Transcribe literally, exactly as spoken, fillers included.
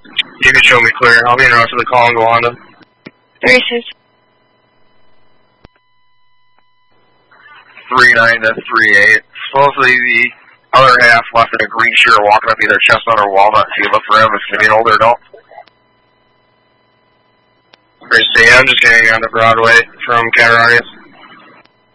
You can show me clear. I'll be in route to the call and go on to thirty-six. three nine to three eight. Supposedly the other half left in a green shirt walking up either Chestnut or Walnut. So you look for him. It's going to be an older adult. Great to see you. I'm just getting on to Broadway from Catararius.